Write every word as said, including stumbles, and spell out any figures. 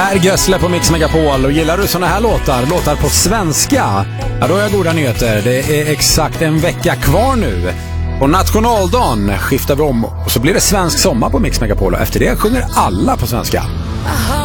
Per Gessle på Mix Megapol. Och gillar du såna här låtar, låtar på svenska, ja då har jag goda nyheter. Det är exakt en vecka kvar nu. På nationaldagen skiftar vi om och så blir det svensk sommar på Mix Megapol. Och efter det sjunger alla på svenska.